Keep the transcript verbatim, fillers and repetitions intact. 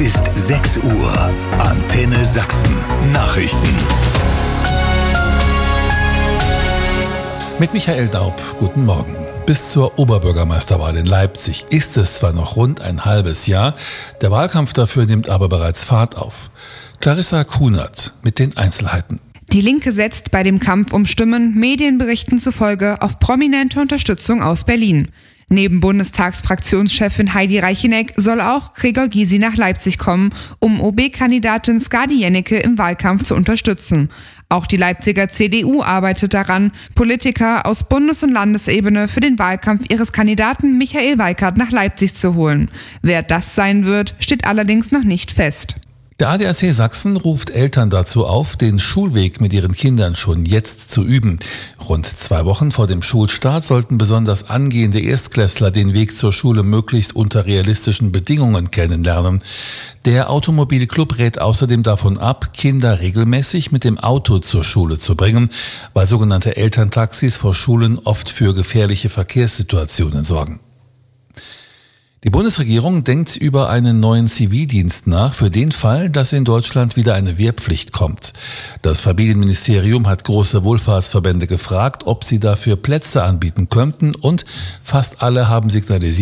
ist sechs Uhr. Antenne Sachsen. Nachrichten. Mit Michael Daub, guten Morgen. Bis zur Oberbürgermeisterwahl in Leipzig ist es zwar noch rund ein halbes Jahr, der Wahlkampf dafür nimmt aber bereits Fahrt auf. Clarissa Kunert mit den Einzelheiten. Die Linke setzt bei dem Kampf um Stimmen Medienberichten zufolge auf prominente Unterstützung aus Berlin. Neben Bundestagsfraktionschefin Heidi Reicheneck soll auch Gregor Gysi nach Leipzig kommen, um O B-Kandidatin Skadi Jennecke im Wahlkampf zu unterstützen. Auch die Leipziger C D U arbeitet daran, Politiker aus Bundes- und Landesebene für den Wahlkampf ihres Kandidaten Michael Weikart nach Leipzig zu holen. Wer das sein wird, steht allerdings noch nicht fest. Der A D A C Sachsen ruft Eltern dazu auf, den Schulweg mit ihren Kindern schon jetzt zu üben. Rund zwei Wochen vor dem Schulstart sollten besonders angehende Erstklässler den Weg zur Schule möglichst unter realistischen Bedingungen kennenlernen. Der Automobilclub rät außerdem davon ab, Kinder regelmäßig mit dem Auto zur Schule zu bringen, weil sogenannte Elterntaxis vor Schulen oft für gefährliche Verkehrssituationen sorgen. Die Bundesregierung denkt über einen neuen Zivildienst nach, für den Fall, dass in Deutschland wieder eine Wehrpflicht kommt. Das Familienministerium hat große Wohlfahrtsverbände gefragt, ob sie dafür Plätze anbieten könnten, und fast alle haben signalisiert,